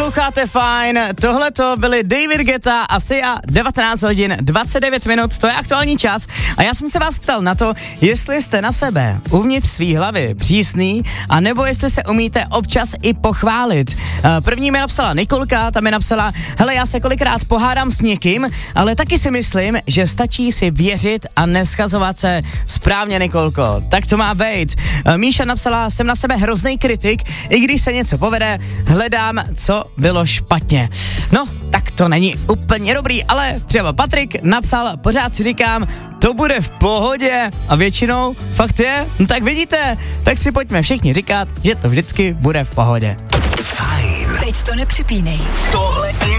Posloucháte Fajn, tohle to byly David Guetta a Sia, 19 hodin 29 minut, to je aktuální čas a já jsem se vás ptal na to, jestli jste na sebe uvnitř svý hlavy přísný, a nebo jestli se umíte občas i pochválit. První mi napsala Nikolka, ta mi napsala, hele, já se kolikrát pohádám s někým, ale taky si myslím, že stačí si věřit a neschazovat se. Správně, Nikolko, tak to má být. Míša napsala, jsem na sebe hrozný kritik, i když se něco povede, hledám, co bylo špatně. No, tak to není úplně dobrý, ale třeba Patrik napsal, pořád si říkám, to bude v pohodě, a většinou fakt je, no tak vidíte, tak si pojďme všichni říkat, že to vždycky bude v pohodě. Fajn. Teď to nepřepínej. Tohle je